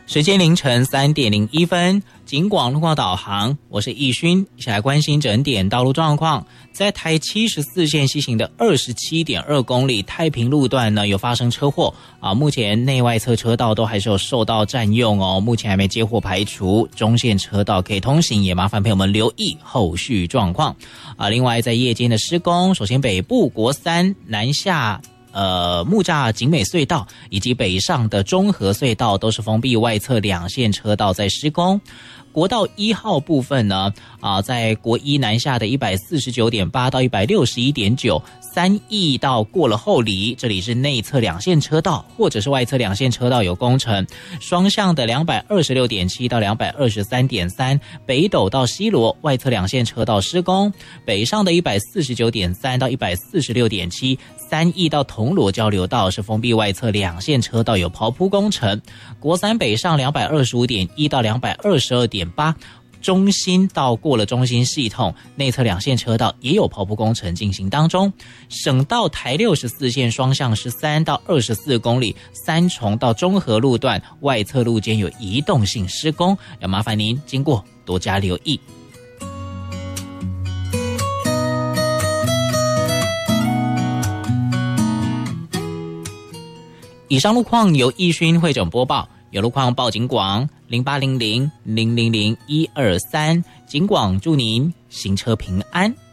时间凌晨3:01，警广路况导航，我是易勋，一起来关心整点道路状况。在台74线西行的27.2公里太平路段呢，有发生车祸目前内外侧车道都还是有受到占用哦，目前还没接获排除，中线车道可以通行，也麻烦朋友们留意后续状况另外在夜间的施工，首先北部国三南下木栅景美隧道以及北上的中和隧道都是封闭外侧两线车道在施工。国道1号部分呢在国一南下的 149.8 到 161.9 3义到过了后里，这里是内侧两线车道或者是外侧两线车道有工程，双向的 226.7 到 223.3 北斗到西螺外侧两线车道施工，北上的 149.3 到 146.7 3义到铜锣交流道是封闭外侧两线车道有刨铺工程，国三北上 225.1 到 222.8中心到过了中心系统内侧两线车道也有刨铺工程进行当中。省道台64线双向13到24公里三重到中和路段外侧路间有移动性施工，要麻烦您经过多加留意。以上路况由易勋会诊播报，有路况报警广0800 000 123，警广祝您行车平安。